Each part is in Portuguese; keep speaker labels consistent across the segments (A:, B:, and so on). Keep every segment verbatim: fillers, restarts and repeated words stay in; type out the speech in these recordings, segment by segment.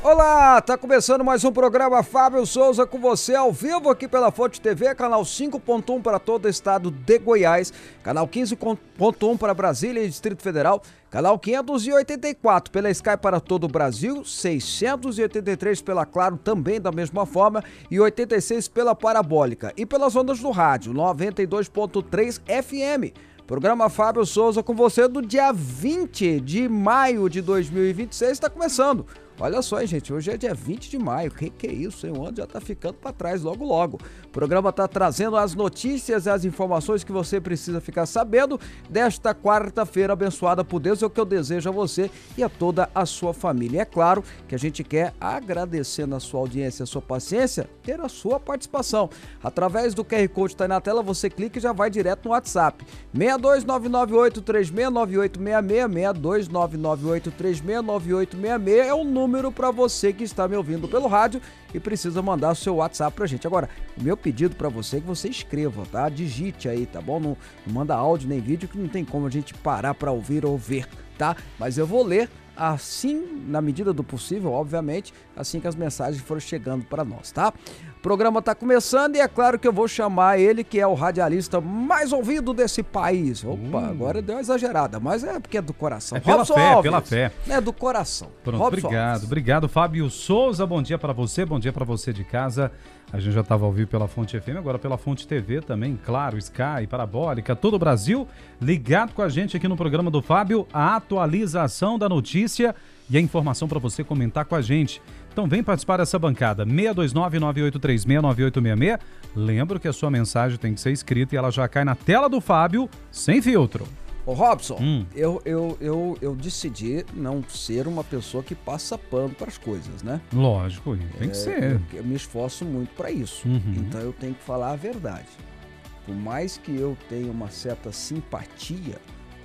A: Olá, tá começando mais um programa Fábio Souza com você ao vivo aqui pela Fonte T V, canal cinco ponto um para todo o estado de Goiás, canal quinze ponto um para Brasília e Distrito Federal, canal quinhentos e oitenta e quatro pela Sky para todo o Brasil, seiscentos e oitenta e três pela Claro também da mesma forma e oitenta e seis pela Parabólica e pelas ondas do rádio, noventa e dois ponto três F M. Programa Fábio Souza com você do dia vinte de maio de dois mil e vinte e seis, está começando. Olha só, hein, gente, hoje é dia vinte de maio, que que é isso, hein? O ano já tá ficando para trás logo logo. O programa tá trazendo as notícias e as informações que você precisa ficar sabendo desta quarta-feira abençoada por Deus, é o que eu desejo a você e a toda a sua família. E é claro que a gente quer agradecer na sua audiência, a sua paciência, ter a sua participação. Através do Q R Code que tá aí na tela, você clica e já vai direto no WhatsApp. seis dois nove nove oito três seis nove oito seis seis, seis dois nove nove oito três seis nove oito seis seis é o número número para você que está me ouvindo pelo rádio e precisa mandar o seu WhatsApp pra gente. Agora, o meu pedido para você é que você escreva, tá? Digite aí, tá bom? Não, não manda áudio nem vídeo que não tem como a gente parar para ouvir ou ver, tá? Mas eu vou ler assim, na medida do possível, obviamente, assim que as mensagens forem chegando para nós, tá? O programa tá começando e é claro que eu vou chamar ele, que é o radialista mais ouvido desse país. Opa, hum. agora deu uma exagerada, mas é porque é do coração.
B: É pela
A: Robson
B: fé,
A: Alves,
B: pela fé.
A: É do coração.
B: Pronto,
A: Robson
B: obrigado,
A: Alves.
B: obrigado, Fábio Souza. Bom dia para você, bom dia para você de casa. A gente já estava ao vivo pela Fonte F M, agora pela Fonte T V também, claro, Sky, Parabólica, todo o Brasil ligado com a gente aqui no programa do Fábio, a atualização da notícia e a informação para você comentar com a gente. Então vem participar dessa bancada, seis dois nove nove oito três seis nove oito seis seis. Lembro que a sua mensagem tem que ser escrita e ela já cai na tela do Fábio, sem filtro.
A: Ô Robson,
B: hum.
A: eu, eu, eu, eu decidi não ser uma pessoa que passa pano para as coisas, né?
B: Lógico, tem que
A: é,
B: ser.
A: Eu, eu me esforço muito para isso,
B: uhum.
A: então eu tenho que falar a verdade. Por mais que eu tenha uma certa simpatia,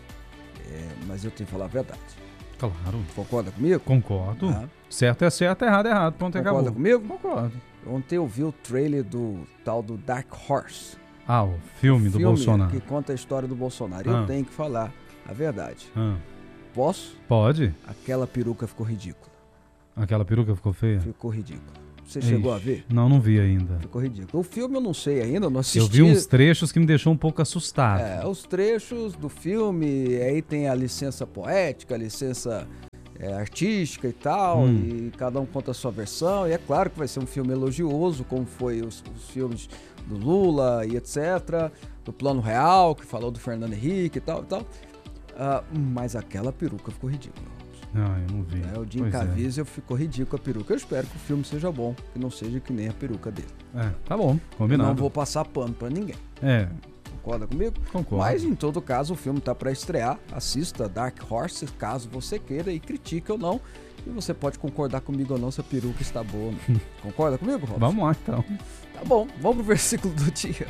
A: é, mas eu tenho que falar a verdade.
B: Claro.
A: Concorda comigo?
B: Concordo. Ah. Certo é certo, errado é errado. Ponto,
A: Concorda
B: acabou.
A: comigo?
B: Concordo.
A: Ontem eu vi o trailer do tal do Dark Horse.
B: Ah, o filme
A: o
B: do
A: filme
B: Bolsonaro.
A: que conta a história do Bolsonaro.
B: Ah.
A: Eu tenho que falar a verdade.
B: Ah.
A: Posso?
B: Pode.
A: Aquela peruca ficou ridícula.
B: Aquela peruca ficou feia?
A: Ficou ridícula. Você
B: Ixi,
A: chegou a ver?
B: Não, não vi ainda.
A: Ficou ridículo. O filme eu não sei ainda, eu não assisti.
B: Eu vi uns trechos que me deixou um pouco assustado.
A: É, os trechos do filme, aí tem a licença poética, a licença é, artística e tal,
B: hum.
A: e cada um conta a sua versão, e é claro que vai ser um filme elogioso, como foi os, os filmes do Lula e etcétera, do Plano Real, que falou do Fernando Henrique e tal e tal, uh, mas aquela peruca ficou ridícula.
B: Ah, eu não vi.
A: É, o Jim Caviezel ficou ridículo a peruca. Eu espero que o filme seja bom, que não seja que nem a peruca dele.
B: É, tá bom, combinado.
A: Eu não vou passar pano pra ninguém.
B: É.
A: Concorda comigo?
B: Concordo.
A: Mas, em todo caso, o filme tá pra estrear. Assista Dark Horse, caso você queira, e critique ou não. E você pode concordar comigo ou não se a peruca está boa. Concorda comigo, Robson?
B: Vamos lá, então.
A: Tá bom, vamos pro versículo do dia.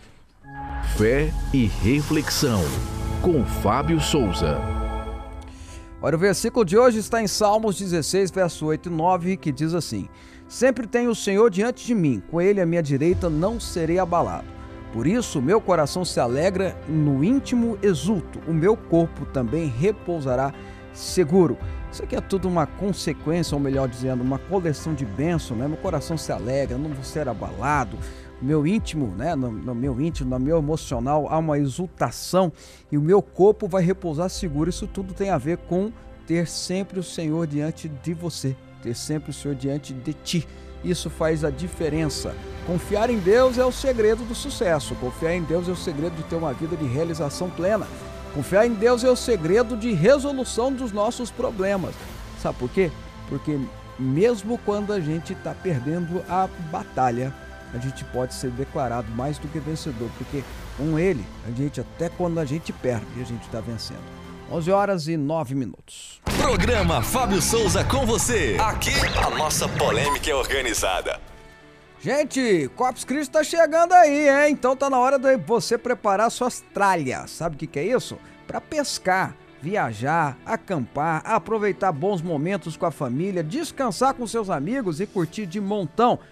C: Fé e reflexão, com Fábio Souza.
A: Olha, o versículo de hoje está em Salmos dezesseis, verso oito e nove, que diz assim: Sempre tenho o Senhor diante de mim, com ele à minha direita não serei abalado. Por isso meu coração se alegra, no íntimo exulto, o meu corpo também repousará seguro. Isso aqui é tudo uma consequência, ou melhor dizendo, uma coleção de bênçãos, né? Meu coração se alegra, não vou ser abalado. Meu íntimo, né? No, no meu íntimo, no meu emocional, há uma exultação e o meu corpo vai repousar seguro. Isso tudo tem a ver com ter sempre o Senhor diante de você, ter sempre o Senhor diante de ti. Isso faz a diferença. Confiar em Deus é o segredo do sucesso. Confiar em Deus é o segredo de ter uma vida de realização plena. Confiar em Deus é o segredo de resolução dos nossos problemas. Sabe por quê? Porque mesmo quando a gente está perdendo a batalha, a gente pode ser declarado mais do que vencedor, porque com ele, a gente até quando a gente perde, a gente está vencendo. onze horas e nove minutos.
D: Programa Fábio Souza com você. Aqui a nossa polêmica é organizada.
A: Gente, Corpus Christi tá chegando aí, hein? Então tá na hora de você preparar suas tralhas. Sabe o que que é isso? Para pescar, viajar, acampar, aproveitar bons momentos com a família, descansar com seus amigos e curtir de montão.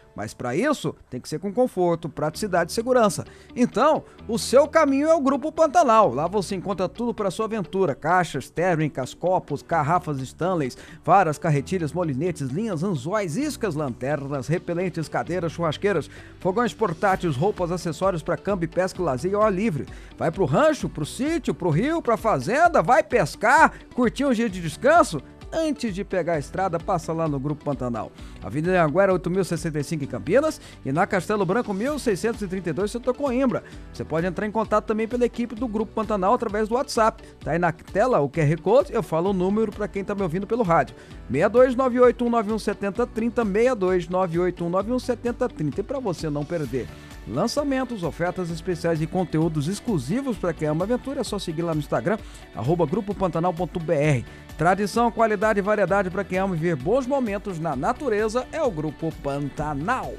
A: Mas para isso, tem que ser com conforto, praticidade e segurança. Então, o seu caminho é o Grupo Pantanal. Lá você encontra tudo para sua aventura. Caixas, térmicas, copos, garrafas Stanleys, varas, carretilhas, molinetes, linhas, anzóis, iscas, lanternas, repelentes, cadeiras, churrasqueiras, fogões portáteis, roupas, acessórios para câmbio, pesca, lazer e ao ar livre. Vai pro rancho, pro sítio, pro rio, pra fazenda, vai pescar, curtir um dia de descanso? Antes de pegar a estrada, passa lá no Grupo Pantanal. Avenida Anguera oito mil e sessenta e cinco em Campinas e na Castelo Branco mil seiscentos e trinta e dois, Setor Coimbra. Você pode entrar em contato também pela equipe do Grupo Pantanal através do WhatsApp. Tá aí na tela o Q R Code, eu falo o número para quem tá me ouvindo pelo rádio. seis dois nove oito um nove um sete zero três zero, seis dois nove oito um nove um sete zero três zero. E para você não perder lançamentos, ofertas especiais e conteúdos exclusivos para quem ama aventura, é só seguir lá no Instagram, arroba grupo pantanal ponto b r. Tradição, qualidade e variedade para quem ama viver bons momentos na natureza é o Grupo Pantanal.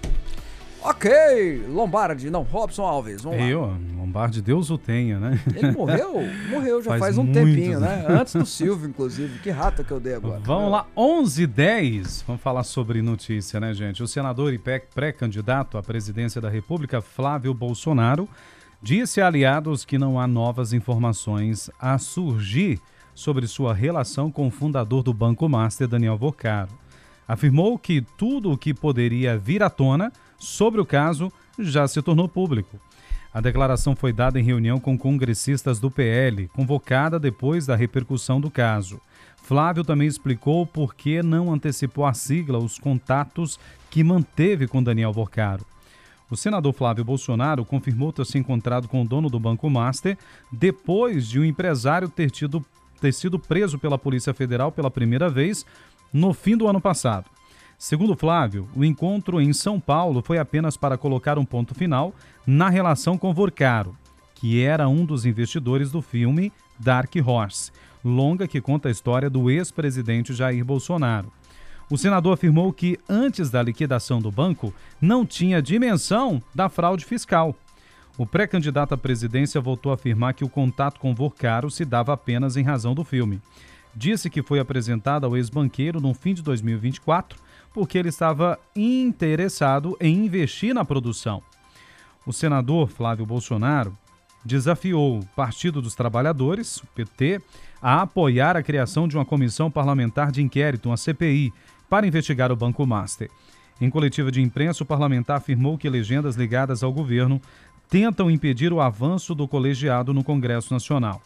A: Ok, Lombardi, não, Robson Alves, vamos lá.
B: Eu, Lombardi, Deus o tenha, né?
A: Ele morreu? Morreu já faz,
B: Faz
A: um
B: muito,
A: tempinho,
B: né?
A: né? Antes do Silvio, inclusive. Que rata que eu dei agora.
B: Vamos lá, onze e dez, vamos falar sobre notícia, né, gente? O senador e pré-candidato à presidência da República, Flávio Bolsonaro, disse a aliados que não há novas informações a surgir sobre sua relação com o fundador do Banco Master, Daniel Vocaro. Afirmou que tudo o que poderia vir à tona sobre o caso já se tornou público. A declaração foi dada em reunião com congressistas do P L, convocada depois da repercussão do caso. Flávio também explicou por que não antecipou a sigla os contatos que manteve com Daniel Vocaro. O senador Flávio Bolsonaro confirmou ter se encontrado com o dono do Banco Master depois de um empresário ter, tido, ter sido preso pela Polícia Federal pela primeira vez no fim do ano passado. Segundo Flávio, o encontro em São Paulo foi apenas para colocar um ponto final na relação com Vocaro, que era um dos investidores do filme Dark Horse, longa que conta a história do ex-presidente Jair Bolsonaro. O senador afirmou que, antes da liquidação do banco, não tinha dimensão da fraude fiscal. O pré-candidato à presidência voltou a afirmar que o contato com Vocaro se dava apenas em razão do filme. Disse que foi apresentado ao ex-banqueiro no fim de dois mil e vinte e quatro, porque ele estava interessado em investir na produção. O senador Flávio Bolsonaro desafiou o Partido dos Trabalhadores, o P T, a apoiar a criação de uma comissão parlamentar de inquérito, uma C P I, para investigar o Banco Master. Em coletiva de imprensa, o parlamentar afirmou que legendas ligadas ao governo tentam impedir o avanço do colegiado no Congresso Nacional.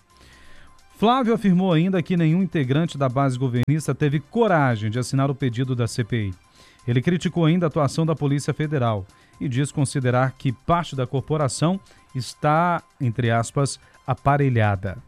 B: Flávio afirmou ainda que nenhum integrante da base governista teve coragem de assinar o pedido da C P I. Ele criticou ainda a atuação da Polícia Federal e diz considerar que parte da corporação está, entre aspas, aparelhada.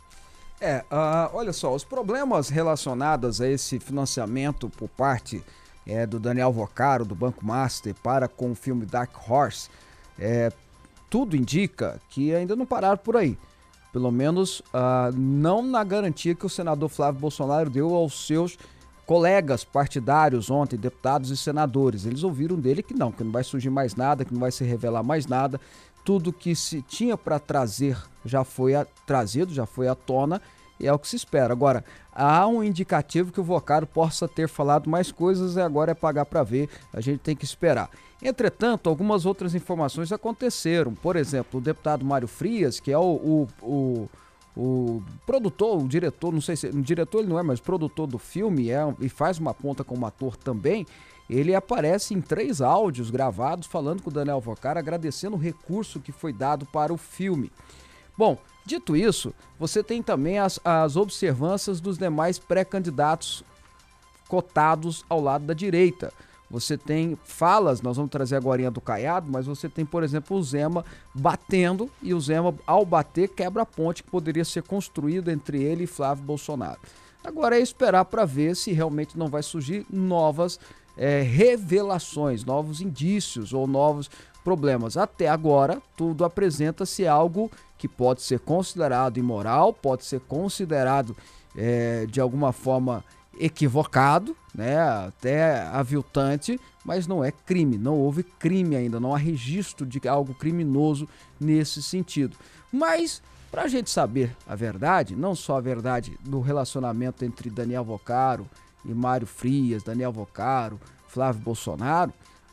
A: É, uh, olha só, os problemas relacionados a esse financiamento por parte é, do Daniel Vocaro, do Banco Master, para com o filme Dark Horse, é, tudo indica que ainda não pararam por aí. Pelo menos uh, não na garantia que o senador Flávio Bolsonaro deu aos seus colegas partidários ontem, deputados e senadores. Eles ouviram dele que não, que não vai surgir mais nada, que não vai se revelar mais nada. Tudo que se tinha para trazer já foi a, trazido, já foi à tona e é o que se espera. Agora, há um indicativo que o Vocaro possa ter falado mais coisas e agora é pagar para ver, a gente tem que esperar. Entretanto, algumas outras informações aconteceram. Por exemplo, o deputado Mário Frias, que é o, o, o, o produtor, o diretor, não sei se... O diretor ele não é, mas produtor do filme é, e faz uma ponta como ator também. Ele aparece em três áudios gravados falando com o Daniel Vocaro, agradecendo o recurso que foi dado para o filme. Bom, dito isso, você tem também as, as observâncias dos demais pré-candidatos cotados ao lado da direita. Você tem falas, nós vamos trazer agora do Caiado, mas você tem, por exemplo, o Zema batendo, e o Zema, ao bater, quebra a ponte que poderia ser construída entre ele e Flávio Bolsonaro. Agora é esperar para ver se realmente não vai surgir novas é, revelações, novos indícios ou novos problemas. Até agora, tudo apresenta-se algo que pode ser considerado imoral, pode ser considerado é, de alguma forma equivocado, né, até aviltante, mas não é crime, não houve crime ainda, não há registro de algo criminoso nesse sentido. Mas, para a gente saber a verdade, não só a verdade do relacionamento entre Daniel Vocaro e Mário Frias, Daniel Vocaro, Flávio Bolsonaro,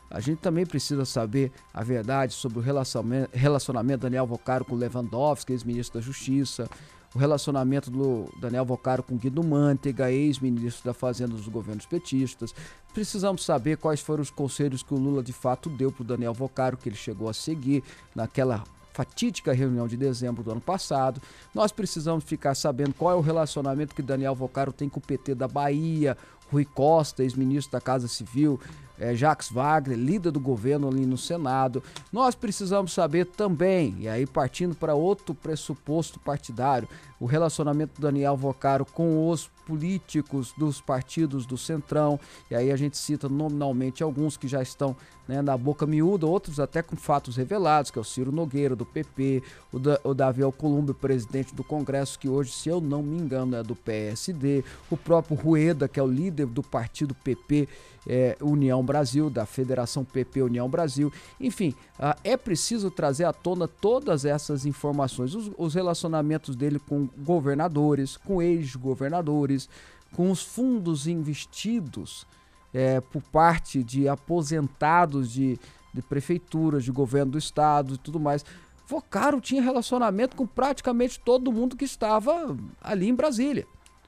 A: A gente também precisa saber a verdade sobre o relacionamento, relacionamento Daniel Vocaro com Lewandowski, ex-ministro da Justiça, o relacionamento do Daniel Vocaro com Guido Mantega, ex-ministro da Fazenda dos governos petistas. Precisamos saber quais foram os conselhos que o Lula de fato deu para o Daniel Vocaro, que ele chegou a seguir naquela fatídica reunião de dezembro do ano passado. Nós precisamos ficar sabendo qual é o relacionamento que Daniel Vocaro tem com o P T da Bahia, Rui Costa, ex-ministro da Casa Civil, é, Jacques Wagner, líder do governo ali no Senado. Nós precisamos saber também, e aí partindo para outro pressuposto partidário, o relacionamento do Daniel Vocaro com os políticos dos partidos do Centrão, e aí a gente cita nominalmente alguns que já estão, né, na boca miúda, outros até com fatos revelados, que é o Ciro Nogueira, do P P, o, da, o Davi Alcolumbre, presidente do Congresso, que hoje, se eu não me engano, é do P S D, o próprio Rueda, que é o líder do partido P P, é, União Brasil, da Federação P P União Brasil. Enfim, ah, é preciso trazer à tona todas essas informações, os, os relacionamentos dele com governadores, com ex-governadores, com os fundos investidos é, por parte de aposentados de, de prefeituras, de governo do estado e tudo mais. Vocaro tinha relacionamento com praticamente todo mundo que estava ali em Brasília.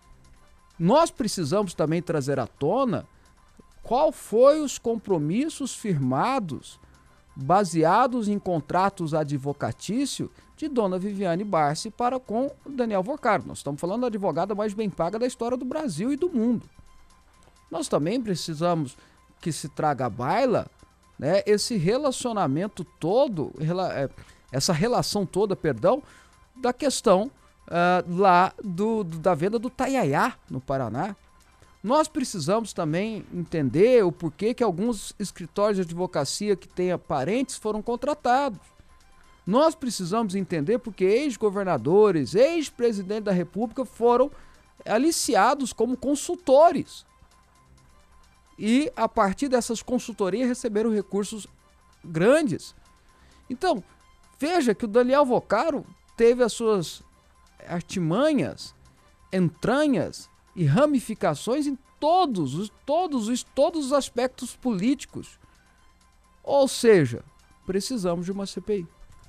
A: Nós precisamos também trazer à tona qual foi os compromissos firmados, baseados em contratos advocatícios, de Dona Viviane Barsi para com Daniel Vocaro. Nós estamos falando da advogada mais bem paga da história do Brasil e do mundo. Nós também precisamos que se traga à baila, né, esse relacionamento todo, essa relação toda, perdão, da questão uh, lá do, do, da venda do Taiaiá no Paraná. Nós precisamos também entender o porquê que alguns escritórios de advocacia que tenham parentes foram contratados. Nós precisamos entender porque ex-governadores, ex-presidente da República foram aliciados como consultores. E, a partir dessas consultorias, receberam recursos grandes. Então, veja que o Daniel Vocaro teve as suas artimanhas, entranhas e ramificações em todos os, todos os, todos os aspectos políticos. Ou seja, precisamos de uma C P I.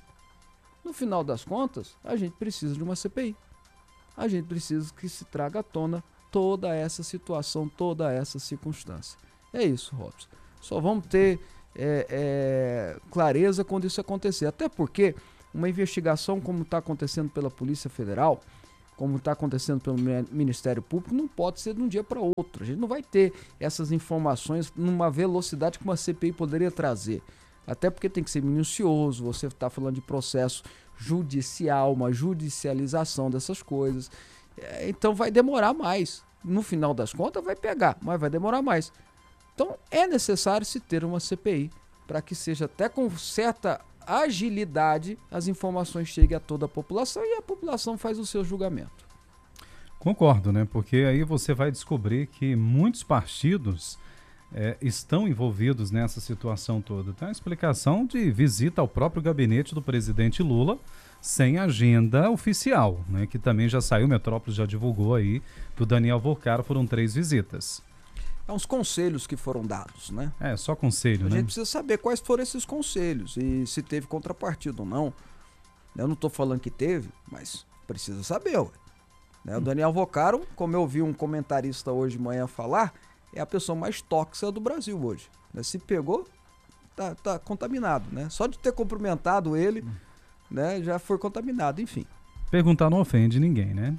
A: No final das contas, a gente precisa de uma C P I. A gente precisa que se traga à tona toda essa situação, toda essa circunstância. É isso, Robson. Só vamos ter é, é, clareza quando isso acontecer. Até porque uma investigação como está acontecendo pela Polícia Federal, como está acontecendo pelo Ministério Público, não pode ser de um dia para outro. A gente não vai ter essas informações numa velocidade que uma C P I poderia trazer. Até porque tem que ser minucioso, você está falando de processo judicial, uma judicialização dessas coisas. Então vai demorar mais. No final das contas vai pegar, mas vai demorar mais. Então é necessário se ter uma C P I para que seja até com certa agilidade as informações cheguem a toda a população e a população faz o seu julgamento.
B: Concordo, né? Porque aí você vai descobrir que muitos partidos é, estão envolvidos nessa situação toda. Tem uma explicação de visita ao próprio gabinete do presidente Lula sem agenda oficial, né? Que também já saiu, Metrópolis já divulgou aí, do Daniel Vocaro foram três visitas.
A: É uns conselhos que foram dados, né?
B: É, só conselho,
A: a
B: né?
A: A gente precisa saber quais foram esses conselhos e se teve contrapartida ou não. Eu não estou falando que teve, mas precisa saber, ué. Né? O Daniel Vocaro, como eu vi um comentarista hoje de manhã falar, é a pessoa mais tóxica do Brasil hoje. Né? Se pegou, tá, tá contaminado, né? Só de ter cumprimentado ele, hum. né, já foi contaminado, enfim.
B: Perguntar não ofende ninguém, né?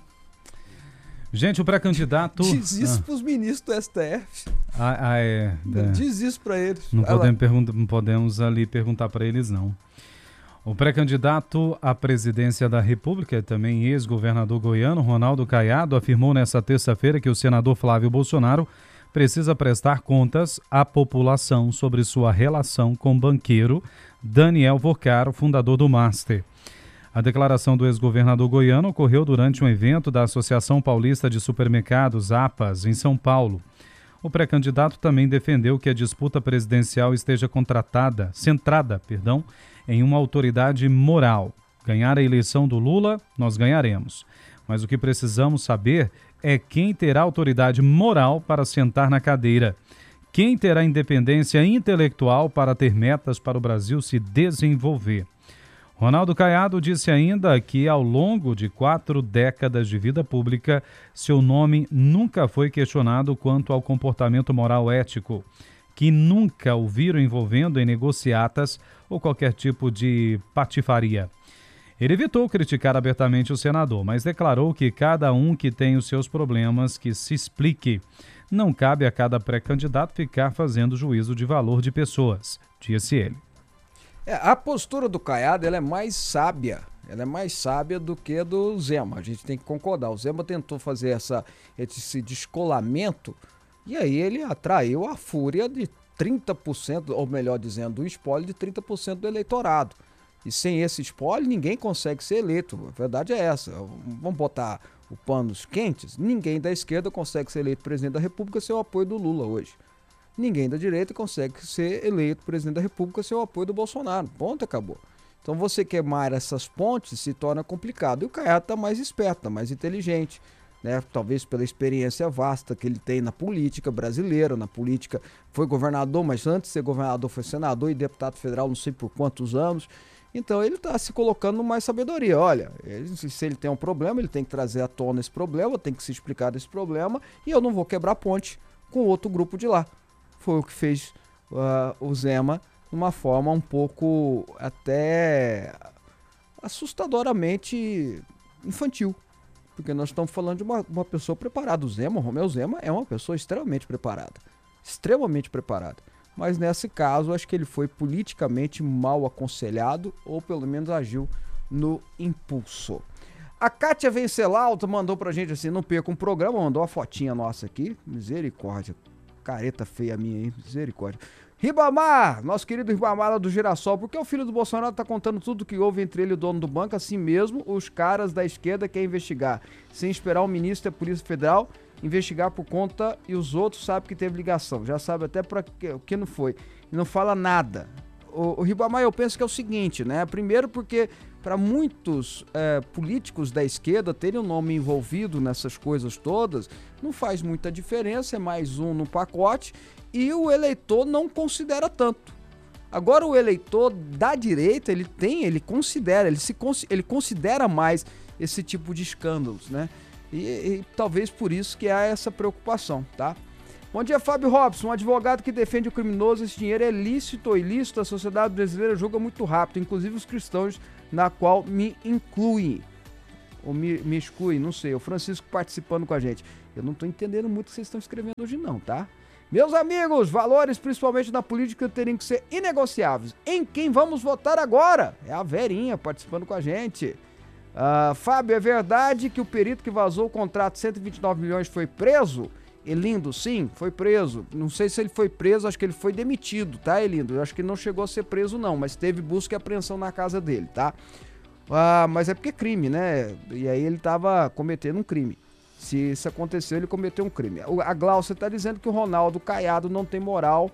B: Gente, o pré-candidato...
A: Diz isso ah. pros ministros do S T F.
B: Ah, ah é. é.
A: Diz isso pra eles.
B: Não podemos, pergunta, não podemos ali perguntar para eles, não. O pré-candidato à presidência da República, também ex-governador goiano, Ronaldo Caiado, afirmou nesta terça-feira que o senador Flávio Bolsonaro precisa prestar contas à população sobre sua relação com o banqueiro Daniel Vocaro, fundador do Master. A declaração do ex-governador goiano ocorreu durante um evento da Associação Paulista de Supermercados, A P A S, em São Paulo. O pré-candidato também defendeu que a disputa presidencial esteja contratada, centrada, perdão, em uma autoridade moral. Ganhar a eleição do Lula, nós ganharemos. Mas o que precisamos saber é quem terá autoridade moral para sentar na cadeira. Quem terá independência intelectual para ter metas para o Brasil se desenvolver? Ronaldo Caiado disse ainda que, ao longo de quatro décadas de vida pública, seu nome nunca foi questionado quanto ao comportamento moral ético, que nunca o viram envolvendo em negociatas ou qualquer tipo de patifaria. Ele evitou criticar abertamente o senador, mas declarou que cada um que tem os seus problemas que se explique. Não cabe a cada pré-candidato ficar fazendo juízo de valor de pessoas, disse ele.
A: É, a postura do Caiado ela é mais sábia, ela é mais sábia do que a do Zema, a gente tem que concordar. O Zema tentou fazer essa, esse descolamento e aí ele atraiu a fúria de trinta por cento, ou melhor dizendo, o espólio de trinta por cento do eleitorado. E sem esse espólio ninguém consegue ser eleito, a verdade é essa. Vamos botar o panos quentes, ninguém da esquerda consegue ser eleito presidente da República sem o apoio do Lula hoje. Ninguém da direita consegue ser eleito presidente da República sem o apoio do Bolsonaro. Ponto, acabou. Então você queimar essas pontes se torna complicado. E o Caiado está mais esperto, tá mais inteligente, né? Talvez pela experiência vasta que ele tem na política brasileira, na política, foi governador, mas antes de ser governador foi senador e deputado federal não sei por quantos anos. Então ele está se colocando mais sabedoria. Olha, ele, se ele tem um problema, ele tem que trazer à tona esse problema, tem que se explicar desse problema e eu não vou quebrar ponte com outro grupo de lá. Foi o que fez uh, o Zema de uma forma um pouco até assustadoramente infantil. Porque nós estamos falando de uma, uma pessoa preparada. O Zema, o Romeu Zema, é uma pessoa extremamente preparada. Extremamente preparada. Mas nesse caso, acho que ele foi politicamente mal aconselhado, ou pelo menos agiu no impulso. A Kátia Vencelalto mandou pra gente assim, não perca um programa, mandou uma fotinha nossa aqui. Misericórdia. Careta feia minha aí, misericórdia. Ribamar, nosso querido Ribamar lá do Girassol, porque o filho do Bolsonaro tá contando tudo que houve entre ele e o dono do banco, assim mesmo os caras da esquerda querem investigar, sem esperar o ministro da Polícia Federal investigar por conta e os outros sabem que teve ligação, já sabe até para o que não foi, e não fala nada. O, o Ribamar, eu penso que é o seguinte, né, primeiro porque para muitos é, políticos da esquerda terem o um nome envolvido nessas coisas todas, não faz muita diferença, é mais um no pacote, e o eleitor não considera tanto. Agora o eleitor da direita, ele tem, ele considera, ele, se, ele considera mais esse tipo de escândalos, né? E, e talvez por isso que há essa preocupação, tá? Bom dia, Fábio Robson, um advogado que defende o criminoso, esse dinheiro é lícito ou ilícito, a sociedade brasileira julga muito rápido, inclusive os cristãos, na qual me incluem, ou me, me excluem, não sei, o Francisco participando com a gente. Eu não tô entendendo muito o que vocês estão escrevendo hoje não, tá? Meus amigos, valores, principalmente na política, teriam que ser inegociáveis. Em quem vamos votar agora? É a Verinha participando com a gente. Uh, Fábio, é verdade que o perito que vazou o contrato de cento e vinte e nove milhões foi preso? Elindo, sim, foi preso. Não sei se ele foi preso, acho que ele foi demitido, tá, Elindo? Eu acho que ele não chegou a ser preso, não, mas teve busca e apreensão na casa dele, tá? Uh, mas é porque é crime, né? E aí ele tava cometendo um crime. Se isso aconteceu, ele cometeu um crime. A Glaucia está dizendo que o Ronaldo Caiado não tem moral.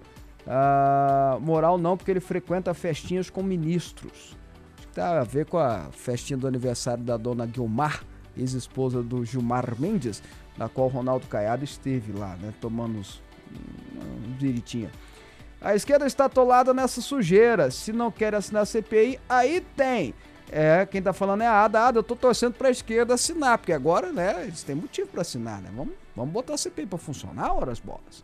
A: Uh, moral não, porque ele frequenta festinhas com ministros. Acho que tá a ver com a festinha do aniversário da dona Guilmar, ex-esposa do Gilmar Mendes, na qual o Ronaldo Caiado esteve lá, né? Tomando uns, um direitinho. A esquerda está atolada nessa sujeira. Se não quer assinar a C P I, aí tem. É, quem tá falando é a Ada. Ada, eu tô torcendo pra esquerda assinar, porque agora, né, eles têm motivo pra assinar, né? Vamos, vamos botar a C P I pra funcionar, horas bolas.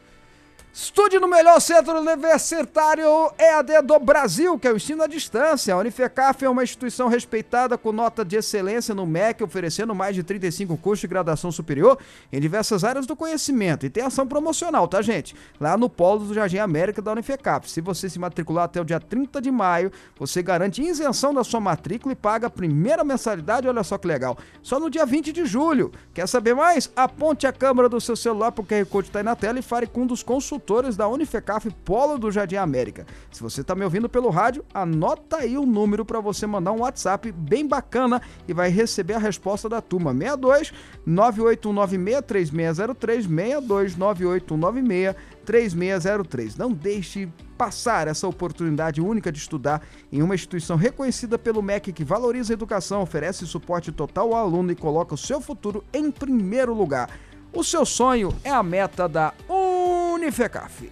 A: Estude no melhor centro universitário E A D do Brasil, que é o ensino à distância. A Unifecaf é uma instituição respeitada com nota de excelência no M E C, oferecendo mais de trinta e cinco cursos de graduação superior em diversas áreas do conhecimento. E tem ação promocional, tá, gente? Lá no polo do Jardim América da Unifecaf. Se você se matricular até o dia trinta de maio, você garante isenção da sua matrícula e paga a primeira mensalidade. Olha só que legal. Só no dia vinte de julho. Quer saber mais? Aponte a câmera do seu celular pro Q R Code tá aí na tela e fale com um dos consultores da Unifecaf Polo do Jardim América. Se você está me ouvindo pelo rádio, anota aí o número para você mandar um WhatsApp bem bacana e vai receber a resposta da turma. seis dois nove oito um nove seis três seis zero três, seis dois nove oito um nove seis três seis zero três. Não deixe passar essa oportunidade única de estudar em uma instituição reconhecida pelo M E C que valoriza a educação, oferece suporte total ao aluno e coloca o seu futuro em primeiro lugar. O seu sonho é a meta da Unifecaf. Unifecaf.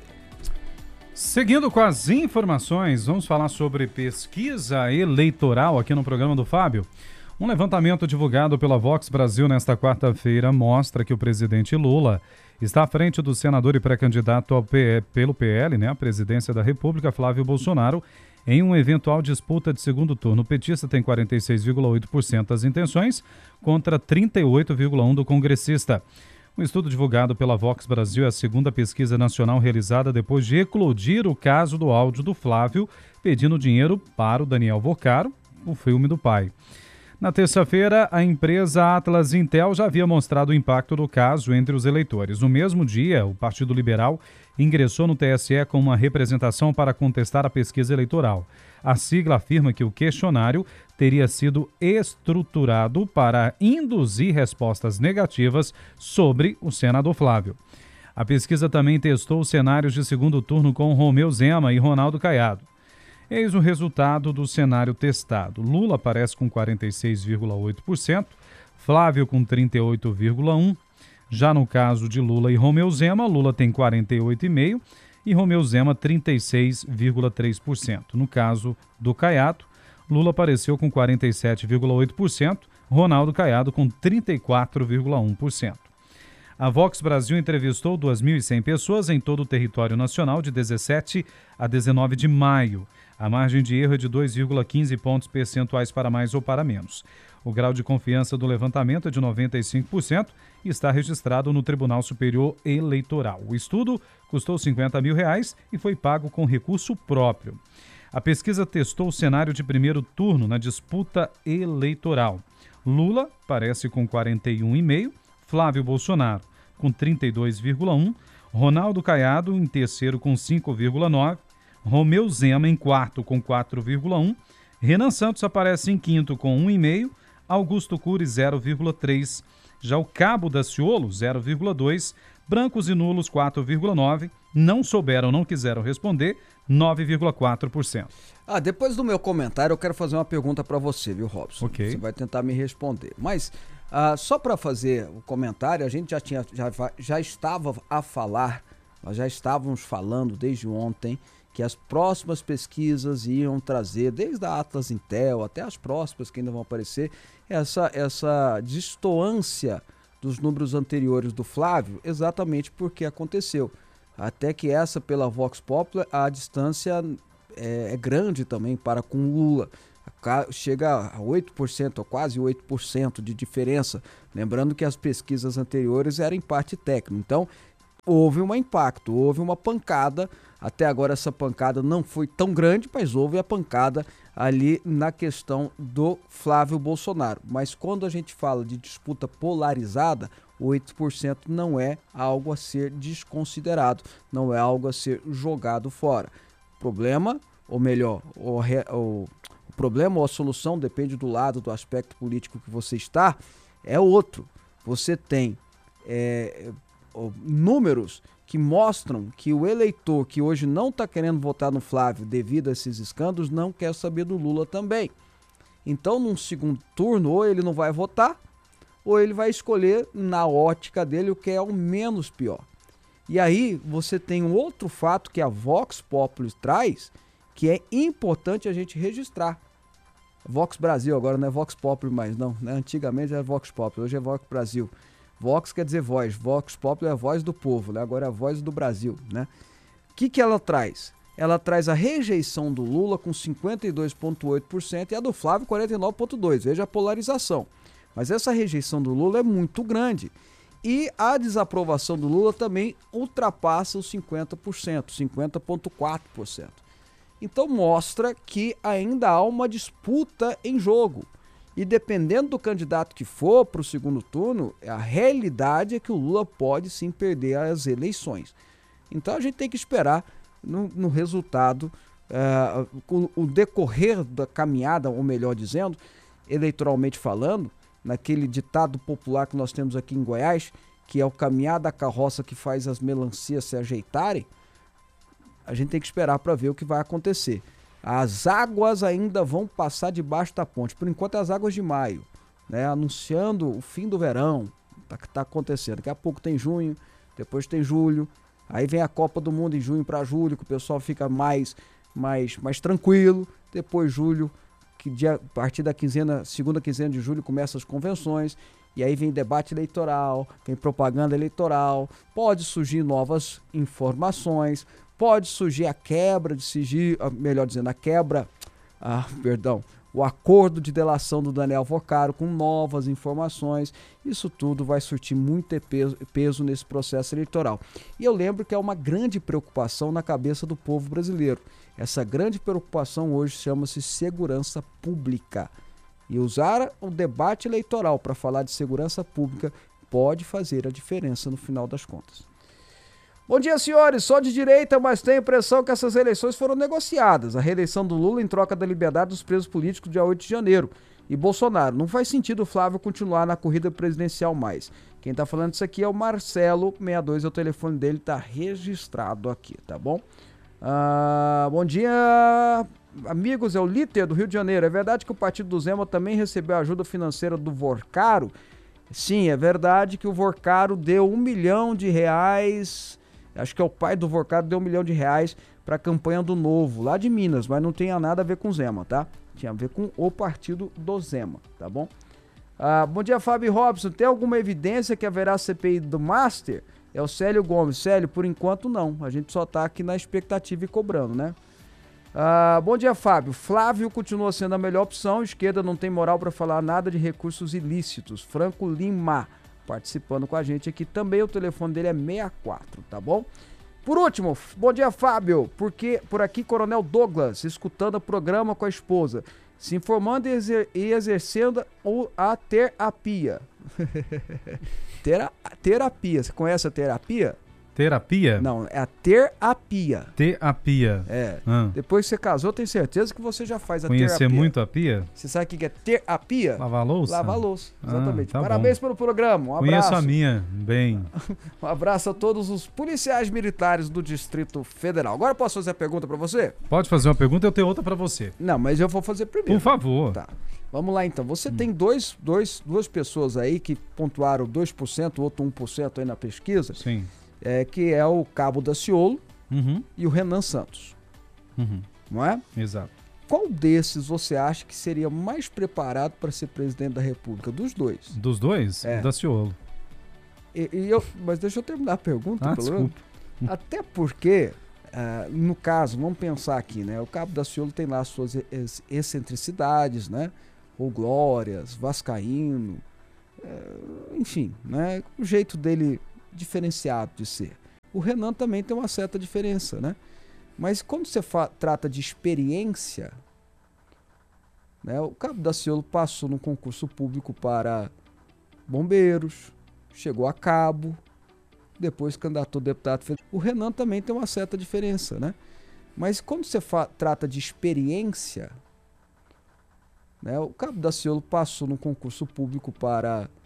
B: Seguindo com as informações, vamos falar sobre pesquisa eleitoral aqui no programa do Fábio. Um levantamento divulgado pela Vox Brasil nesta quarta-feira mostra que o presidente Lula está à frente do senador e pré-candidato ao P E, pelo P L, né, a presidência da República, Flávio Bolsonaro, em uma eventual disputa de segundo turno. O petista tem quarenta e seis vírgula oito por cento das intenções contra trinta e oito vírgula um por cento do congressista. Um estudo divulgado pela Vox Brasil é a segunda pesquisa nacional realizada depois de eclodir o caso do áudio do Flávio pedindo dinheiro para o Daniel Vocaro, o filme do pai. Na terça-feira, a empresa Atlas Intel já havia mostrado o impacto do caso entre os eleitores. No mesmo dia, o Partido Liberal ingressou no T S E com uma representação para contestar a pesquisa eleitoral. A sigla afirma que o questionário teria sido estruturado para induzir respostas negativas sobre o senador Flávio. A pesquisa também testou os cenários de segundo turno com Romeu Zema e Ronaldo Caiado. Eis o resultado do cenário testado. Lula aparece com quarenta e seis vírgula oito por cento, Flávio com trinta e oito vírgula um por cento. Já no caso de Lula e Romeu Zema, Lula tem quarenta e oito vírgula cinco por cento e Romeu Zema trinta e seis vírgula três por cento. No caso do Caiado, Lula apareceu com quarenta e sete vírgula oito por cento, Ronaldo Caiado com trinta e quatro vírgula um por cento. A Vox Brasil entrevistou duas mil e cem pessoas em todo o território nacional de dezessete a dezenove de maio. A margem de erro é de dois vírgula quinze pontos percentuais para mais ou para menos. O grau de confiança do levantamento é de noventa e cinco por cento e está registrado no Tribunal Superior Eleitoral. O estudo custou cinquenta mil reais e foi pago com recurso próprio. A pesquisa testou o cenário de primeiro turno na disputa eleitoral. Lula aparece com quarenta e um vírgula cinco por cento, Flávio Bolsonaro com trinta e dois vírgula um por cento, Ronaldo Caiado em terceiro com cinco vírgula nove por cento, Romeu Zema em quarto com quatro vírgula um por cento, Renan Santos aparece em quinto com um vírgula cinco por cento, Augusto Cury zero vírgula três por cento, já o Cabo Daciolo zero vírgula dois por cento, brancos e nulos quatro vírgula nove por cento, não souberam, não quiseram responder nove vírgula quatro por cento.
A: Ah, depois do meu comentário eu quero fazer uma pergunta para você, viu, Robson?
B: Ok.
A: Você vai tentar me responder. Mas ah, só para fazer o comentário, a gente já tinha, já, já estava a falar, nós já estávamos falando desde ontem que as próximas pesquisas iam trazer, desde a Atlas Intel até as próximas que ainda vão aparecer, essa, essa distoância dos números anteriores do Flávio, exatamente porque aconteceu. Até que essa, pela Vox Populi, a distância é, é grande também para com Lula. Chega a oito por cento, ou quase oito por cento de diferença. Lembrando que as pesquisas anteriores eram em parte técnica. Então, houve um impacto, houve uma pancada. Até agora essa pancada não foi tão grande, mas houve a pancada ali na questão do Flávio Bolsonaro. Mas quando a gente fala de disputa polarizada, oito por cento não é algo a ser desconsiderado, não é algo a ser jogado fora. O problema, ou melhor, o, re, o, o problema ou a solução, depende do lado, do aspecto político que você está, é outro. Você tem é, números que mostram que o eleitor que hoje não está querendo votar no Flávio devido a esses escândalos não quer saber do Lula também. Então, num segundo turno, ou ele não vai votar, ou ele vai escolher, na ótica dele, o que é o menos pior. E aí, você tem um outro fato que a Vox Populi traz, que é importante a gente registrar. Vox Brasil, agora não é Vox Populi mais não, né? Antigamente era Vox Populi, hoje é Vox Brasil. Vox quer dizer voz, Vox Populi é a voz do povo, né? Agora é a voz do Brasil, né? O que, que ela traz? Ela traz a rejeição do Lula com cinquenta e dois vírgula oito por cento e a do Flávio quarenta e nove vírgula dois por cento. Veja a polarização. Mas essa rejeição do Lula é muito grande. E a desaprovação do Lula também ultrapassa os cinquenta por cento, cinquenta vírgula quatro por cento. Então mostra que ainda há uma disputa em jogo. E dependendo do candidato que for para o segundo turno, a realidade é que o Lula pode sim perder as eleições. Então a gente tem que esperar no, no resultado, uh, o, o decorrer da caminhada, ou melhor dizendo, eleitoralmente falando, naquele ditado popular que nós temos aqui em Goiás, que é o caminhar da carroça que faz as melancias se ajeitarem. A gente tem que esperar para ver o que vai acontecer. As águas ainda vão passar debaixo da ponte. Por enquanto, as águas de maio, né, anunciando o fim do verão. Tá, tá acontecendo. Daqui a pouco tem junho, depois tem julho, Aí vem a Copa do Mundo em junho para julho, que o pessoal fica mais, mais, mais tranquilo. Depois julho, que dia, a partir da quinzena, segunda quinzena de julho começam as convenções. E aí vem debate eleitoral, vem propaganda eleitoral. Pode surgir novas informações, pode surgir a quebra de sigilo, melhor dizendo, a quebra, ah, perdão, o acordo de delação do Daniel Vocaro com novas informações. Isso tudo vai surtir muito peso, peso nesse processo eleitoral. E eu lembro que é uma grande preocupação na cabeça do povo brasileiro. Essa grande preocupação hoje chama-se segurança pública. E usar o debate eleitoral para falar de segurança pública pode fazer a diferença no final das contas. Bom dia, senhores. Sou de direita, mas tenho a impressão que essas eleições foram negociadas. A reeleição do Lula em troca da liberdade dos presos políticos dia oito de janeiro. E Bolsonaro. Não faz sentido o Flávio continuar na corrida presidencial mais. Quem tá falando isso aqui é o Marcelo sessenta e dois, é o telefone dele, tá registrado aqui, tá bom? Ah, bom dia, amigos. É o Líter do Rio de Janeiro. É verdade que o partido do Zema também recebeu ajuda financeira do Vocaro? Sim, é verdade que o Vocaro deu um milhão de reais... Acho que é o pai do Vocaro, deu um milhão de reais para a campanha do Novo, lá de Minas, mas não tinha nada a ver com o Zema, tá? Tinha a ver com o partido do Zema, tá bom? Ah, bom dia, Fábio Robson. Tem alguma evidência que haverá C P I do Master? É o Célio Gomes. Célio, por enquanto não. A gente só tá aqui na expectativa e cobrando, né? Ah, bom dia, Fábio. Flávio continua sendo a melhor opção. Esquerda não tem moral para falar nada de recursos ilícitos. Franco Lima participando com a gente aqui também. O telefone dele é sessenta e quatro, tá bom? Por último, bom dia, Fábio. Porque por aqui, Coronel Douglas, escutando o programa com a esposa, se informando e, exer e exercendo a terapia. Tera terapia. Você conhece a terapia?
B: Terapia?
A: Não, é a terapia.
B: Terapia.
A: É.
B: Ah.
A: Depois que você casou, tenho certeza que você já faz a
B: Conhecer
A: terapia.
B: muito a pia?
A: Você sabe o que é terapia?
B: Lavar louça?
A: Lavar louça, exatamente.
B: Ah, tá
A: Parabéns
B: bom.
A: pelo programa. Um
B: Conheço
A: abraço.
B: a minha, bem.
A: Um abraço a todos os policiais militares do Distrito Federal. Agora posso fazer a pergunta pra você?
B: Pode fazer uma pergunta, eu tenho outra pra você.
A: Não, mas eu vou fazer primeiro.
B: Por favor.
A: Tá. Vamos lá então. Você
B: Hum.
A: tem dois, dois, duas pessoas aí que pontuaram dois por cento, outro um por cento aí na pesquisa.
B: Sim.
A: É, que é o Cabo Daciolo
B: Uhum.
A: e o Renan Santos.
B: Uhum.
A: Não é?
B: Exato.
A: Qual desses você acha que seria mais preparado para ser presidente da República? Dos dois.
B: Dos dois?
A: É.
B: Daciolo.
A: E, e eu, mas deixa eu terminar a pergunta,
B: Ah,
A: pelo menos.
B: desculpa.
A: Até porque, ah, no caso, vamos pensar aqui, né? O Cabo Daciolo tem lá as suas ex- excentricidades, né? Ou glórias, vascaíno, é, enfim, né? O jeito dele diferenciado de ser. O Renan também tem uma certa diferença, né? Mas quando você trata de experiência, né? O Cabo Daciolo passou no concurso público para bombeiros, chegou a cabo, depois candidatou a deputado federal. O Renan também tem uma certa diferença, né? Mas quando você trata de experiência, né? O Cabo Daciolo passou no concurso público para